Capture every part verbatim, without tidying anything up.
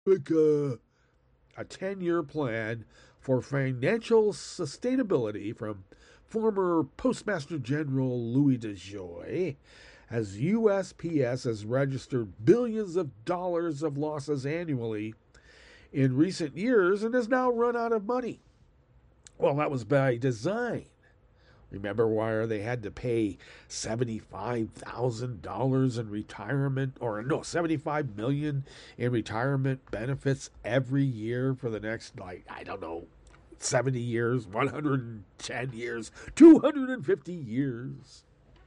Africa. A ten-year plan for financial sustainability from former Postmaster General Louis DeJoy, as U S P S has registered billions of dollars of losses annually in recent years and has now run out of money. Well, that was by design. Remember why they had to pay seventy-five thousand dollars in retirement, or no, seventy-five million dollars in retirement benefits every year for the next, like, I don't know, seventy years, one hundred ten years, two hundred fifty years?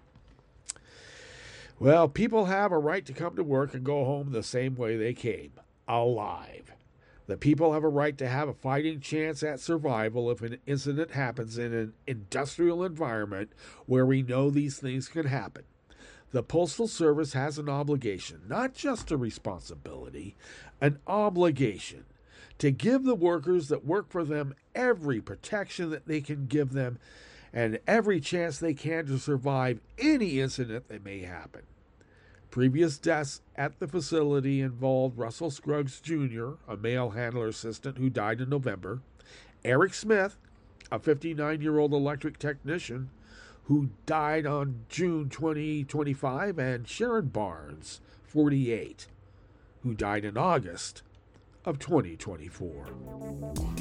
Well, people have a right to come to work and go home the same way they came, alive. The people have a right to have a fighting chance at survival if an incident happens in an industrial environment where we know these things can happen. The Postal Service has an obligation, not just a responsibility, an obligation to give the workers that work for them every protection that they can give them and every chance they can to survive any incident that may happen. Previous deaths at the facility involved Russell Scruggs Junior, a mail handler assistant who died in November, Eric Smith, a fifty-nine-year-old electric technician who died on June twenty twenty-five, and Sharon Barnes, forty-eight, who died in August of twenty twenty-four.